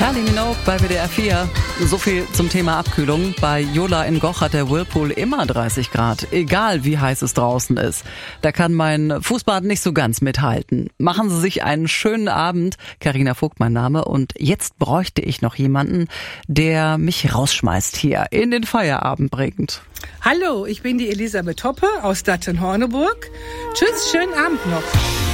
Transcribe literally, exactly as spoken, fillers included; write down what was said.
Kylie Minogue bei W D R vier. So viel zum Thema Abkühlung. Bei Jola in Goch hat der Whirlpool immer dreißig Grad, egal wie heiß es draußen ist. Da kann mein Fußbad nicht so ganz mithalten. Machen Sie sich einen schönen Abend. Carina Vogt mein Name, und jetzt bräuchte ich noch jemanden, der mich rausschmeißt hier, in den Feierabend bringt. Hallo, ich bin die Elisabeth Hoppe aus Datten-Horneburg. Tschüss, schönen Abend noch.